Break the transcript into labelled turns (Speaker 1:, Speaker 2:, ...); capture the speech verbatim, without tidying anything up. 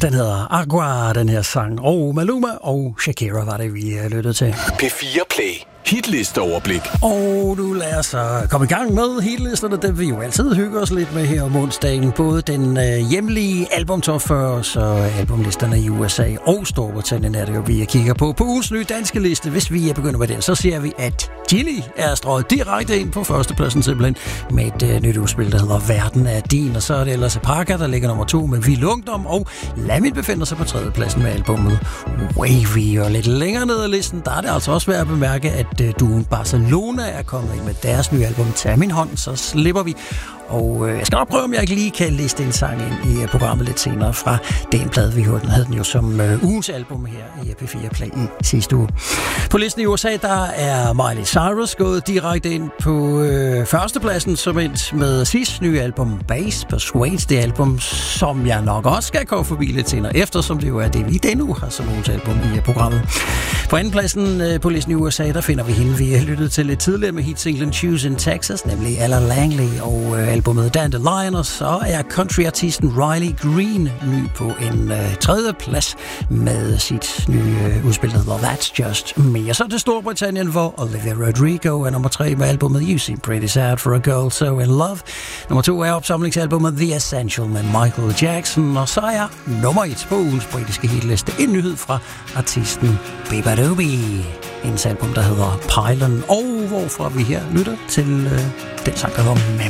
Speaker 1: Den hedder Agua, den her sang. Og Maluma og Shakira var det, vi lyttede til.
Speaker 2: P fire Play. Hitlisteoverblik.
Speaker 1: Og nu lad os uh, komme i gang med hitlisterne, dem vi jo altid hygger os lidt med her om onsdagen. Både den uh, hjemlige albumtop fyrre, så albumlisterne i U S A og Storbritannien er det jo, vi kigger på. På ugens nye danske liste, hvis vi er begyndt med det, så ser vi, at Gilly er strøget direkte ind på førstepladsen simpelthen med et uh, nyt udspil, der hedder Verden er din. Og så er det ellers Parker, der ligger nummer to med Vild Ungdom, og Lamin befinder sig på tredjepladsen med albumet Wavy. Og lidt længere ned ad listen, der er det altså også værd at bemærke, at duoen Barcelona er kommet ind med deres nye album Tag min hånd, så slipper vi. Og øh, jeg skal nok prøve, om jeg ikke lige kan liste en sang ind i uh, programmet lidt senere fra den plade, vi hørte. Den havde den jo som øh, ugens album her i P fire Play i sidste uge. På listen i U S A, der er Miley Cyrus gået direkte ind på øh, førstepladsen, som ind med sidste nye album Bass Persuades, det album, som jeg nok også skal komme forbi lidt senere, eftersom det jo er det, vi denne uge har som ugens album i uh, programmet. På andenpladsen øh, på listen i U S A, der finder vi hende, vi har lyttet til lidt tidligere med hitsinglen Choose in Texas, nemlig Ella Langley, og øh, albumet Dandelion, og så er countryartisten Riley Green ny på en øh, tredje plads med sit nye øh, udspil, der hedder That's Just Me. Så til Storbritannien, hvor Olivia Rodrigo er nummer tre med albumet You Seem Pretty Sad for a Girl So in Love. Nummer to er opsamlingsalbumet The Essential med Michael Jackson, og så er nummer et på ugens britiske hitliste en nyhed fra artisten Bebadoobee. Hendes album, der hedder Pylon, og hvorfra vi her lytter til øh, den sang, der hedder